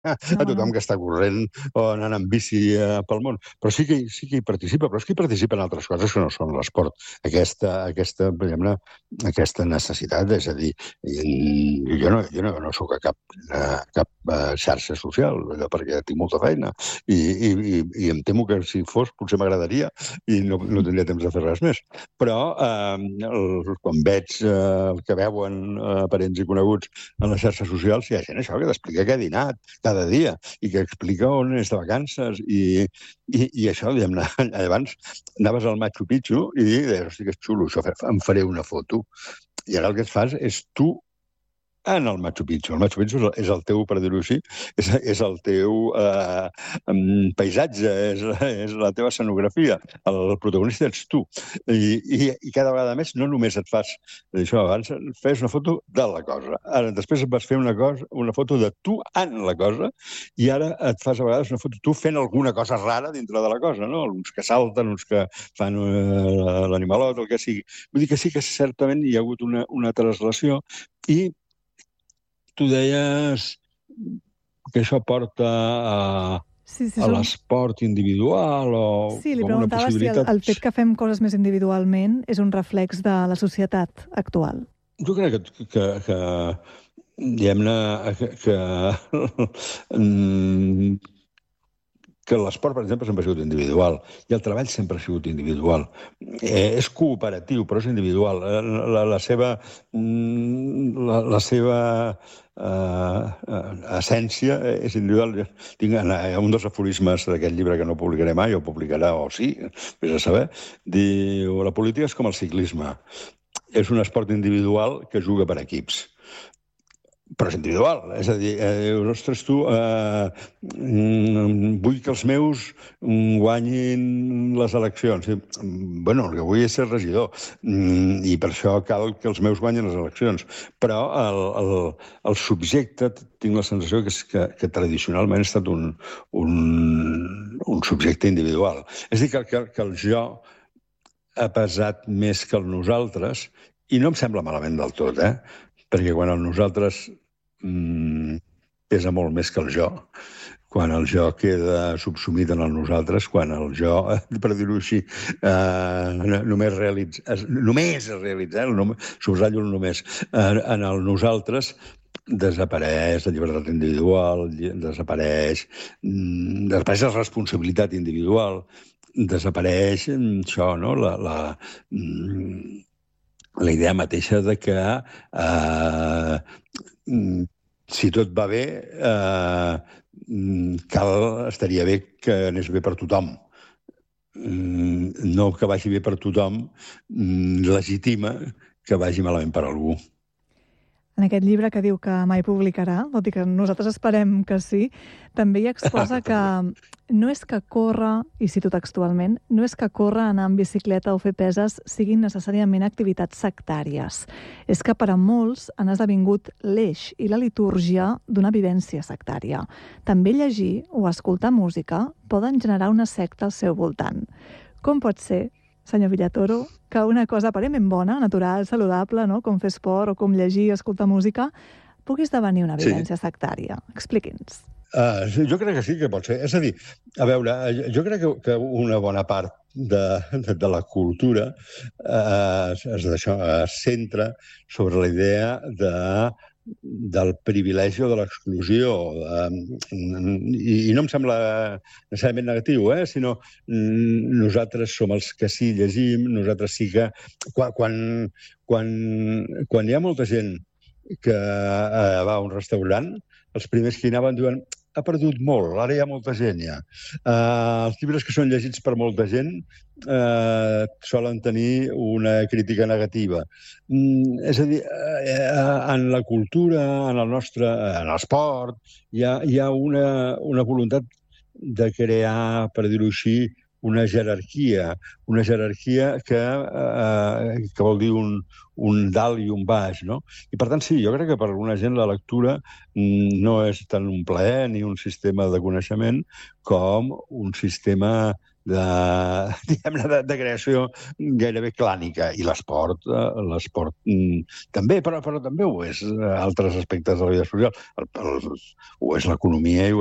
a tothom que està corrent o anant amb bici pel món. Però sí que hi participa, però és que hi participa en altres coses que no són l'esport. Aquesta necessitat, és a dir, jo no soc a cap xarxa social, perquè tinc molta feina, i em temo que si fos potser m'agradaria i no tindria temps de fer res més. Però quan veig el que veuen parents i coneguts en les xarxes socials, hi ha gent això que t'explica què ha dinat cada dia i que explica on és de vacances i això, diguem-ne, abans anaves al Machu Picchu i deies, hosti, que és xulo, això, em faré una foto. I ara el que et fas és tu en el Machu Picchu. El Machu Picchu és el teu, per dir-ho així, és el teu paisatge, és la teva escenografia. El protagonista ets tu. I cada vegada més no només et fas això, abans fes una foto de la cosa. Ara, després et vas fer una foto de tu en la cosa, i ara et fas a vegades una foto tu fent alguna cosa rara dintre de la cosa, no? Uns que salten, uns que fan l'animalot, el que sigui. Vull dir que sí que certament hi ha hagut una translació i tu deies que això porta a l'esport individual o sí, li com una preguntava possibilitat. si el fet que fem coses més individualment és un reflex de la societat actual. Jo crec que diguem-ne, que l'esport, per exemple, sempre ha sigut individual i el treball sempre ha sigut individual. És cooperatiu, però és individual. La seva essència és individual. Tinc un dels aforismes d'aquest llibre que no publicaré mai, o publicarà, o sí, vés a saber, diu, la política és com el ciclisme. És un esport individual que juga per equips. Però és individual, és a dir, ostres, tu, vull que els meus guanyin les eleccions. Bueno, el que vull és ser regidor, i per això cal que els meus guanyin les eleccions. Però el subjecte, tinc la sensació que tradicionalment ha estat un subjecte individual. És a dir, que el jo ha pesat més que el nosaltres, i no em sembla malament del tot, perquè quan el nosaltres pesa molt més que el jo, quan el jo queda subsumit en el nosaltres, quan el jo, per dir-ho així, només es realitza, subratllo el només, en el nosaltres desapareix la llibertat individual, desapareix la responsabilitat individual, desapareix això, no?, la idea mateixa de que si tot va bé, estaria bé que anés bé per tothom. No que vagi bé per tothom legitima que vagi malament per algú. En aquest llibre que diu que mai publicarà, tot i que nosaltres esperem que sí, també hi exposa que no és que córrer, i cito textualment, no és que córrer, anar en bicicleta o fer peses siguin necessàriament activitats sectàries. És que per a molts han esdevingut l'eix i la litúrgia d'una vivència sectària. També llegir o escoltar música poden generar una secta al seu voltant. Com pot ser, senyor Villatoro, que una cosa aparentment bona, natural, saludable, no?, com fer esport o com llegir o escoltar música, pugui esdevenir una vivència sectària? Expliqui'ns. Jo crec que sí que pot ser. És a dir, a veure, jo crec que una bona part de la cultura es centra sobre la idea del privilegi o de l'exclusió. I no em sembla necessàriament negatiu, sinó nosaltres som els que sí llegim, nosaltres sí que... Quan hi ha molta gent que va a un restaurant, els primers que hi anaven diuen ha perdut molt, ara hi ha molta gent ja. Els llibres que són llegits per molta gent solen tenir una crítica negativa. És a dir, en la cultura, en l'esport, hi ha una voluntat de crear, per dir-ho així, una jerarquia que vol dir un dalt i un baix, no? I per tant, sí, jo crec que per alguna gent la lectura no és tant un plaer ni un sistema de coneixement com un sistema de creació gairebé clànica. I l'esport també, però també ho és altres aspectes de la vida social. Ho és l'economia i ho